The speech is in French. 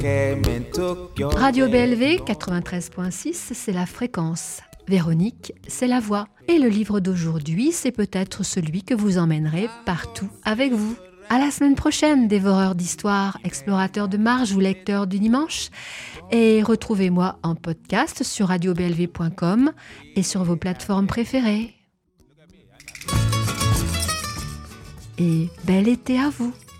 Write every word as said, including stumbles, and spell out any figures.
Radio B L V quatre-vingt-treize virgule six, c'est la fréquence. Véronique, c'est la voix. Et le livre d'aujourd'hui, c'est peut-être celui que vous emmènerez partout avec vous. À la semaine prochaine, dévoreurs d'histoires, explorateurs de marge ou lecteurs du dimanche. Et retrouvez-moi en podcast sur radio b l v point com et sur vos plateformes préférées. Et bel été à vous!